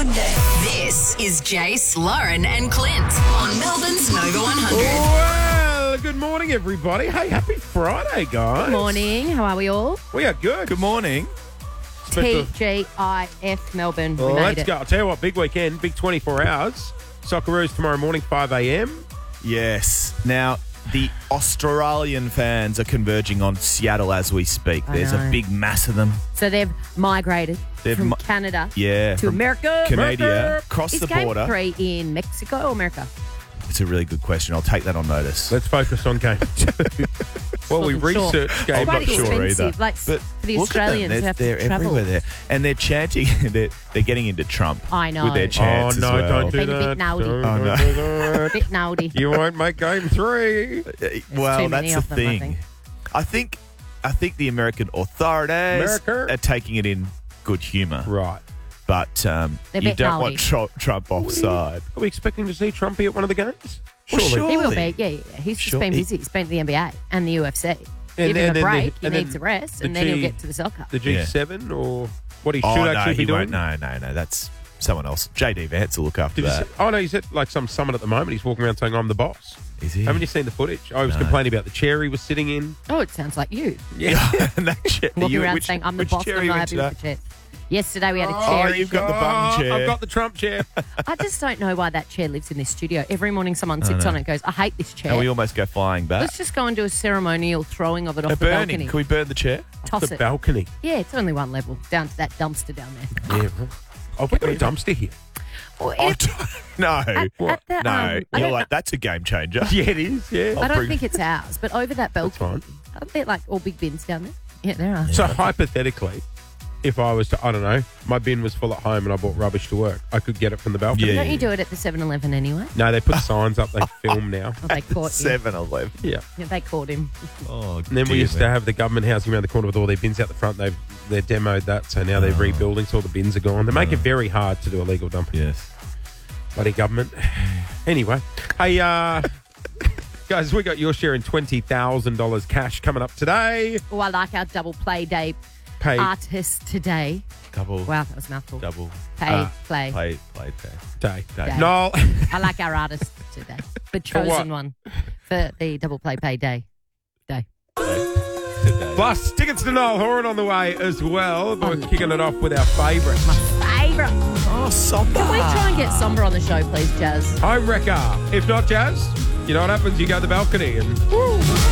Monday. This is Jace, Lauren and Clint on Melbourne's Nova 100. Well, good morning, everybody. Hey, happy Friday, guys. Good morning. How are we all? We are good. Good morning. Special- TGIF Melbourne. We Well, made let's it. go. I'll tell you what, big weekend, big 24 hours. Socceroos tomorrow morning, 5 a.m. Yes. Now, the Australian fans are converging on Seattle as we speak. I There's a know. big mass of them. So they've migrated They've from mi- Canada Yeah. to from America. Canada, across Is the game border. 3 in Mexico or America? It's a really good question. I'll take that on notice. Let's focus on game 2. Well, we Wasn't sure. researched game I'm Quite not sure expensive, either. like But for the look at them. Australians who have They're to travel. everywhere there. And they're chanting. they're getting into Trump. I know. With their Oh, chants no, as well. don't do Been a bit that. naughty. Don't Oh, no. do that. A bit naughty. You won't make game 3. Well, too many that's the of them, I thing. think. I think the American authorities America. are taking it in good humour. Right. But They're a you bit don't want naughty. Trump offside. Are we expecting to see Trumpy at one of the games? Well, Surely. He will Surely. be, yeah. He's just Sure. been busy. He's been at the NBA and the UFC. And Give then- him a and break. then He needs a rest, the and then he'll G- get to the soccer. The G7 or what he should Oh, no, actually he be doing? won't. No. That's someone else. JD Vance will look after Did you that. see, oh, no, he's at like some summit at the moment. He's walking around saying, I'm the boss. Is he? Haven't you seen the footage? I was No. complaining about the chair he was sitting in. Oh, it sounds like you. Yeah. And that chair- Walking you- around which- saying, I'm the which boss, chair and you I'm not went happy to with the chair. Yesterday we had a Oh, chair. you've got the button chair. I've got the Trump chair. I just don't know why that chair lives in this studio. Every morning someone sits know. on it and goes, I hate this chair. And we almost go flying back. Let's just go and do a ceremonial throwing of it off A the burning. balcony. Can we burn the chair? Toss The it. balcony. Yeah, it's only one level, down to that dumpster down there. Yeah. I'll put a dumpster here. Well, Oh, if- no. at the, No. I You're don't, like, that's a game changer. Yeah, it is. Yeah. I don't bring- think it's ours, but over that That's balcony, fine. aren't there like all big bins down there? Yeah, there are. So hypothetically, if I was to, I don't know, my bin was full at home and I bought rubbish to work, I could get it from the balcony. Yeah. Don't you do it at the 7-Eleven anyway? No, they put signs up. They film now. Or they caught you. 7-Eleven. Yeah. Yeah, they caught him. Oh, And then we used to have the government housing around the corner with all their bins out the front. They're demoed that, so now they're rebuilding, so all the bins are gone. They make it very hard to do illegal dumping. Yes. Bloody government. Anyway, hey, guys, we got your share in $20,000 cash coming up today. Oh, I like our double play day Pay artist today. Double. Wow, that was a mouthful. Double. Play. Play day. day. Day. No. I like our artist today. The For what? chosen one for the double play pay day. Plus, tickets to Noel Horan on the way as well. We're kicking it off with our favourite. Favourite. Oh, somber. Can we try and get Somber on the show, please, Jazz? Home wrecker. If not, Jazz, you know what happens? You go to the balcony and... Woo.